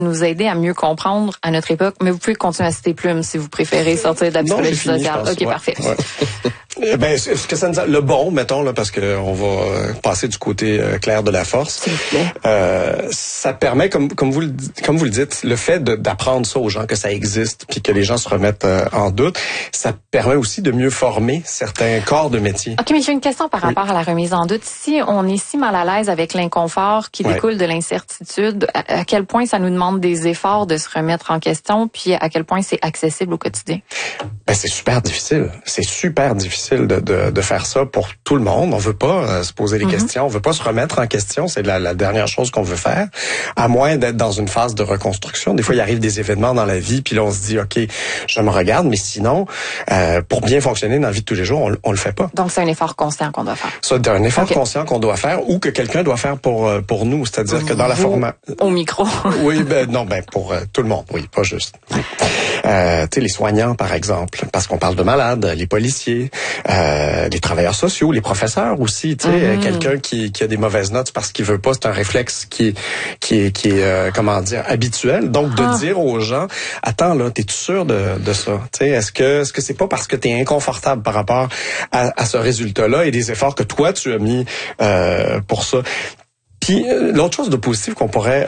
nous aider à mieux comprendre à notre époque. Mais vous pouvez continuer à citer Plume si vous préférez sortir de la psychologie sociale. OK, parfait. Ouais. Ben, ce que ça nous a, le bon, mettons, là, parce que on va passer du côté clair de la force. S'il vous plaît. Ça permet, comme vous le dites, le fait d'apprendre ça aux gens, que ça existe, puis que les gens se remettent en doute, ça permet aussi de mieux former certains corps de métier. OK, mais j'ai une question par rapport à la remise en doute. Si on est si mal à l'aise avec l'inconfort qui découle de l'incertitude, à quel point ça nous demande des efforts de se remettre en question, puis à quel point c'est accessible au quotidien? Ben, c'est super difficile. C'est super difficile de faire ça pour tout le monde. On veut pas se poser des questions. On veut pas se remettre en question. C'est la dernière chose qu'on veut faire. À moins d'être dans une phase de reconstruction. Des fois, il arrive des événements dans la vie, puis là, on se dit, OK, je me regarde, mais sinon, pour bien fonctionner dans la vie de tous les jours, on le fait pas. Donc, c'est un effort conscient qu'on doit faire. C'est un effort conscient qu'on doit faire ou que quelqu'un doit faire pour nous. C'est-à-dire que dans la formation... Au micro. Oui, pour tout le monde. Oui, pas juste. Tu sais, les soignants, par exemple, parce qu'on parle de malades, les policiers, les travailleurs sociaux, les professeurs aussi, tu sais, quelqu'un qui a des mauvaises notes parce qu'il veut pas, c'est un réflexe qui est comment dire, habituel. Donc, de dire aux gens, attends, là, t'es-tu sûr de ça? Tu sais, est-ce que c'est pas parce que t'es inconfortable par rapport à ce résultat-là et des efforts que toi, tu as mis pour ça? Puis l'autre chose positive qu'on pourrait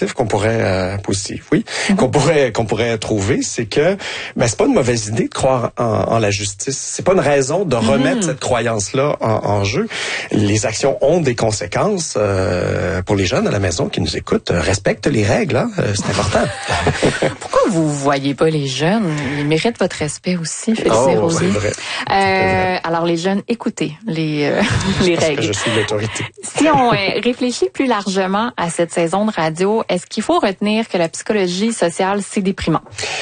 trouver, c'est que c'est pas une mauvaise idée de croire en la justice. C'est pas une raison de remettre cette croyance-là en jeu. Les actions ont des conséquences. Pour les jeunes à la maison qui nous écoutent, respectent les règles, hein, c'est important. Pourquoi vous voyez pas les jeunes? Ils méritent votre respect aussi, Félicien Rosier. C'est vrai. Alors les jeunes, écoutez les règles. Parce que je suis l'autorité. Si on réfléchit plus largement à cette saison de radio, est-ce qu'il faut retenir que la psychologie sociale, c'est déprimant?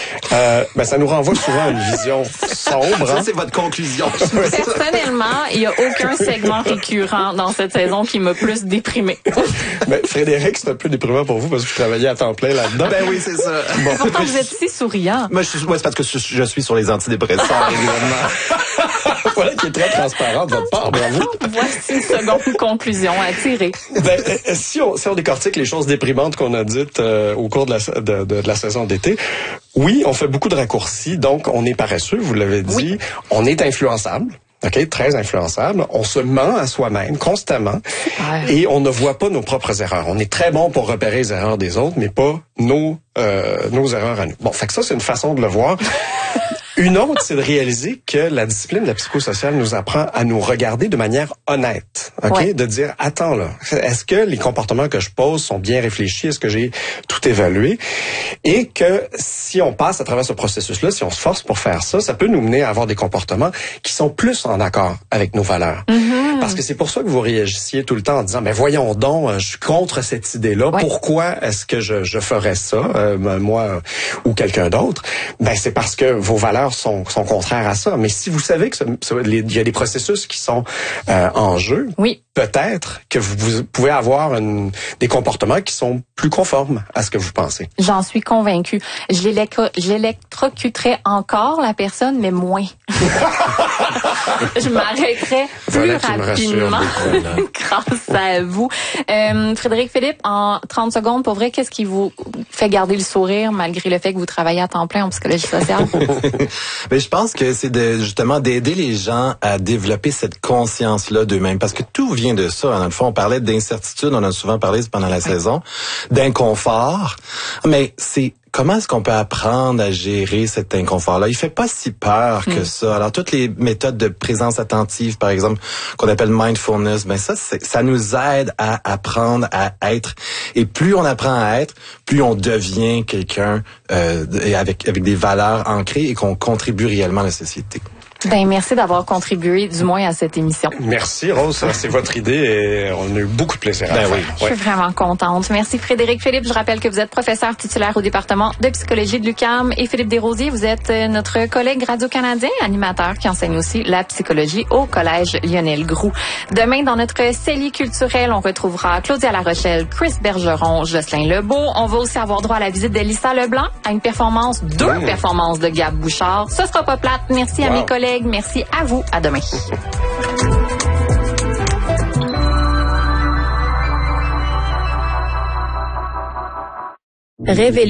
Ça nous renvoie souvent à une vision sombre. Ça, c'est votre conclusion. Personnellement, il n'y a aucun segment récurrent dans cette saison qui m'a plus déprimé. Frédéric, c'est un peu déprimant pour vous parce que vous travaillez à temps plein là-dedans. Ben oui, c'est ça. Bon. Pourtant, vous êtes si souriant. Moi, c'est parce que je suis sur les antidépresseurs, évidemment. Voilà qui est très transparent de votre part, bravo. Voici une seconde conclusion à tirer. Si on décortique les choses déprimantes qu'on a dites au cours de la saison d'été, oui, on fait beaucoup de raccourcis, donc on est paresseux, vous l'avez dit, oui. On est influençable. OK, très influençable. On se ment à soi-même constamment et on ne voit pas nos propres erreurs. On est très bon pour repérer les erreurs des autres, mais pas nos erreurs à nous. Bon, fait que ça, c'est une façon de le voir. Une autre, c'est de réaliser que la discipline de la psychosociale nous apprend à nous regarder de manière honnête. OK? Ouais. De dire, attends là, est-ce que les comportements que je pose sont bien réfléchis? Est-ce que j'ai tout évalué? Et que si on passe à travers ce processus-là, si on se force pour faire ça, ça peut nous mener à avoir des comportements qui sont plus en accord avec nos valeurs. Parce que c'est pour ça que vous réagissiez tout le temps en disant, mais voyons donc, je suis contre cette idée-là. Ouais. Pourquoi est-ce que je ferais ça, moi ou quelqu'un d'autre? C'est parce que vos valeurs sont contraires à ça. Mais si vous savez que il y a des processus qui sont en jeu, oui. Peut-être que vous pouvez avoir des comportements qui sont plus conformes à ce que vous pensez. J'en suis convaincue. J'électrocuterais encore la personne, mais moins. Je m'arrêterais plus rapidement grâce à vous. Frédéric Philippe, en 30 secondes, pour vrai, qu'est-ce qui vous fait garder le sourire malgré le fait que vous travaillez à temps plein en psychologie sociale? Je pense que c'est justement d'aider les gens à développer cette conscience-là d'eux-mêmes. Parce que tout vient de ça. Dans le fond, on parlait d'incertitude, on a souvent parlé pendant la saison, d'inconfort. Mais c'est comment est-ce qu'on peut apprendre à gérer cet inconfort-là? Il fait pas si peur que ça. Alors, toutes les méthodes de présence attentive, par exemple, qu'on appelle mindfulness, ça nous aide à apprendre à être. Et plus on apprend à être, plus on devient quelqu'un avec des valeurs ancrées et qu'on contribue réellement à la société. Merci d'avoir contribué, du moins, à cette émission. Merci, Rose. C'est votre idée et on a eu beaucoup de plaisir à faire. Oui. Je suis vraiment contente. Merci, Frédéric Philippe. Je rappelle que vous êtes professeur titulaire au département de psychologie de l'UQAM. Et Philippe Desrosiers, vous êtes notre collègue radio-canadien, animateur qui enseigne aussi la psychologie au Collège Lionel Groulx. Demain, dans notre CELI culturel, on retrouvera Claudia Larochelle, Chris Bergeron, Jocelyn Lebeau. On va aussi avoir droit à la visite d'Elissa Leblanc, à une performance, deux performances de Gab Bouchard. Ce sera pas plate. Merci à mes collègues. Merci à vous. À demain. révéler